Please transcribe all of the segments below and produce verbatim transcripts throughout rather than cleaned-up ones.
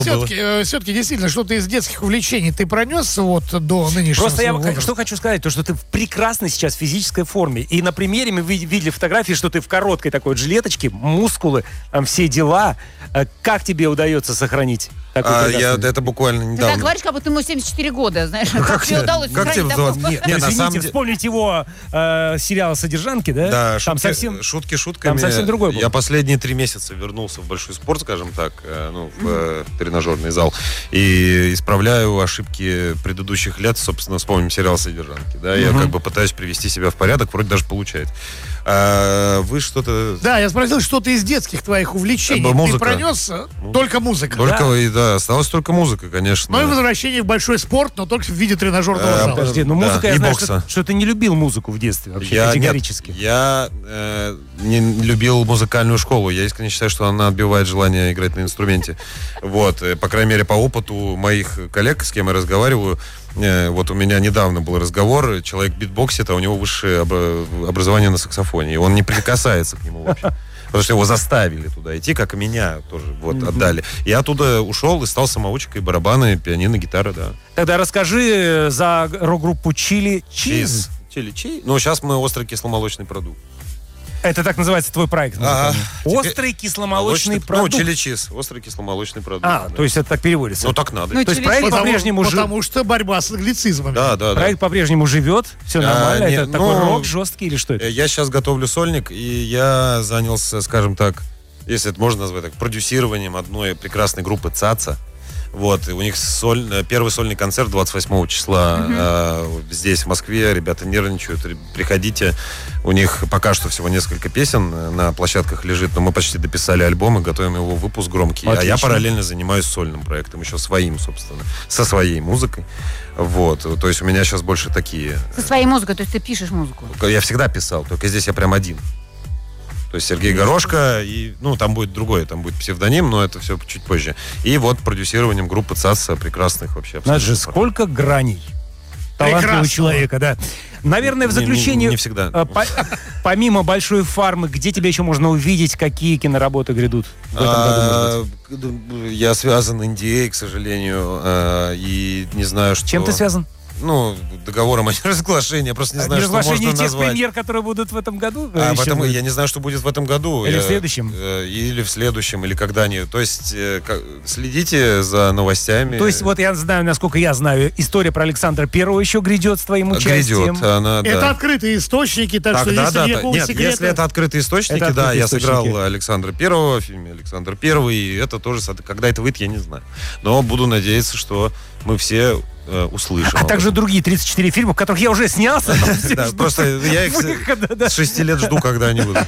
Все-таки, все-таки действительно, что-то из детских увлечений ты пронес вот до нынешнего. Просто я возраста. что хочу сказать, то, что ты в прекрасной сейчас физической форме. И на примере мы видели фотографии, что ты в короткой такой вот жилеточке, мускулы, там все дела. Как тебе удается сохранить такой а, прекрасный... я, это буквально недавно. Ты так говоришь, как будто ему семьдесят четыре года, знаешь. Как тебе удалось как тебе сохранить такой... Нет, Нет, нет, на извините, самом деле... вспомните его э, сериал «Содержанки», да? Да, там шутки, совсем... шутки шутками. Там совсем другой был. Я последние три месяца вернулся в большой спорт, скажем так, э, ну, в э, тренажерный зал. И исправляю ошибки предыдущих лет. Собственно, вспомним сериал «Содержанки». Да? Я как бы пытаюсь привести себя в порядок, вроде даже получается. А вы что-то... Да, я спросил, что ты из детских твоих увлечений Музыка. ты пронес? Ну, только музыка. Только, Да? и, да, осталась только музыка, конечно. Ну и возвращение в большой спорт, но только в виде тренажерного А, зала. Подожди, ну Да, музыка, и я знаю, бокса. что, что ты не любил музыку в детстве вообще, Я, категорически. нет, я э, не любил музыкальную школу. Я искренне считаю, что она отбивает желание играть на инструменте. Вот, э, по крайней мере, по опыту моих коллег, с кем я разговариваю, э, вот у меня недавно был разговор, человек битбоксит, а у него высшее об- образование на саксофоне, и он не прикасается к нему вообще. Потому что его заставили туда идти, как и меня тоже вот mm-hmm. отдали. Я оттуда ушел и стал самоучкой, барабаны, пианино, гитара, да. Тогда расскажи за рок-группу Чили Чиз. Чили Чиз. Ну, сейчас мы острый кисломолочный продукт. Это так называется твой проект. Ага. Острый кисломолочный Молочный, продукт. Ну, чили чиз. Острый кисломолочный продукт. А, да. то есть это так переводится. Ну, так надо. Ну, То есть чили проект чиз. по-прежнему жив. Потому что борьба с англицизмами. Да, да, да. Проект по-прежнему живет, все А, нормально. не, это ну, такой рок жесткий или что это? Я сейчас готовлю сольник, и я занялся, скажем так, если это можно назвать так, продюсированием одной прекрасной группы ЦАЦА. Вот, и у них соль, первый сольный концерт двадцать восьмого числа Мгм. э, здесь, в Москве. Ребята нервничают, ри- приходите. У них пока что всего несколько песен э, на площадках лежит, но мы почти дописали альбом и готовим его выпуск громкий. А я Отлично. параллельно занимаюсь сольным проектом, еще своим, собственно, со своей музыкой. Вот, то есть у меня сейчас больше такие... Со своей музыкой, то есть ты пишешь музыку. Я всегда писал, только здесь я прям один. То есть Сергей Горошко, и, ну, там будет другой, там будет псевдоним, но это все чуть позже. И вот продюсированием группы ЦАЦА, прекрасных вообще. Знаешь же, абсолютно. сколько граней талантливого Прекрасного. человека, да. Наверное, в Не- не- заключение, не всегда. э, по- помимо «Большой фармы», где тебя еще можно увидеть, какие киноработы гредут в этом году, может быть? А, Я связан эн ди эй, к сожалению, а, и не знаю, что... Чем ты связан? Ну, договором о неразглашении, я просто не знаю, что Неразглашение можно тех назвать. премьер, которые будут в этом году? А, Еще потому, будет? я не знаю, что будет в этом году. Или Я- в следующем? э, Или в следующем, или когда-нибудь. То есть э, ка- следите за новостями. То есть, вот я знаю, насколько я знаю, история про Александра Первого еще грядет с твоим участием. Грядет, она, Это да. открытые источники, так что Тогда если да, никакого нет, секрета... если это открытые источники, Это да, открытые я источники. сыграл Александра Первого в фильме «Александр Первый», и это тоже, со- когда это выйдет, я не знаю. Но буду надеяться, что мы все э, услышим. А также другие тридцать четыре фильма, в которых я уже снялся. но все Да, ждут просто я их с- выхода, да. с шести лет жду, когда они будут.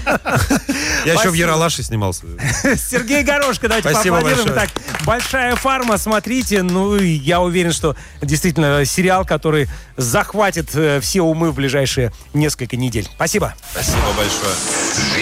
Я еще в Яралаше снимался. Сергей Горошко, давайте Спасибо поаплодируем. большое. Так, «Большая фарма», смотрите. Ну, и я уверен, что действительно сериал, который захватит э, все умы в ближайшие несколько недель. Спасибо. Спасибо большое.